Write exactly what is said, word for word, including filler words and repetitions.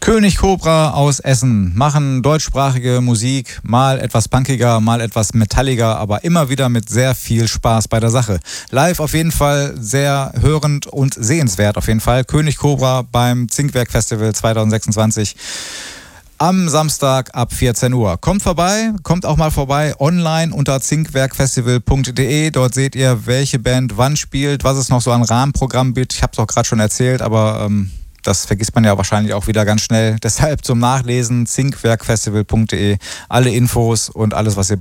König Cobra aus Essen machen deutschsprachige Musik, mal etwas punkiger, mal etwas metalliger, aber immer wieder mit sehr viel Spaß bei der Sache. Live auf jeden Fall sehr hörend und sehenswert auf jeden Fall. König Cobra beim Zinkwerk Festival zwanzig sechsundzwanzig. Am Samstag ab vierzehn Uhr. Kommt vorbei, kommt auch mal vorbei online unter zinkwerkfestival punkt de. Dort seht ihr, welche Band wann spielt, was es noch so an Rahmenprogramm gibt. Ich habe es auch gerade schon erzählt, aber ähm, das vergisst man ja wahrscheinlich auch wieder ganz schnell. Deshalb zum Nachlesen zinkwerkfestival punkt de. Alle Infos und alles, was ihr